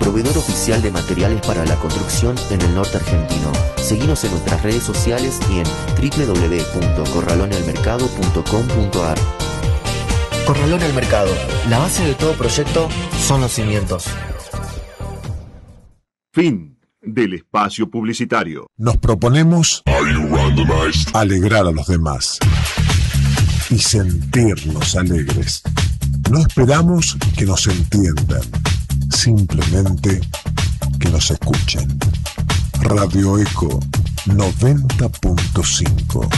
proveedor oficial de materiales para la construcción en el norte argentino. Seguinos en nuestras redes sociales y en www.corralonelmercado.com.ar. Corralón El Mercado. La base de todo proyecto son los cimientos. Fin del espacio publicitario. Nos proponemos alegrar a los demás y sentirnos alegres. No esperamos que nos entiendan, simplemente que nos escuchen. Radio Eco 90.5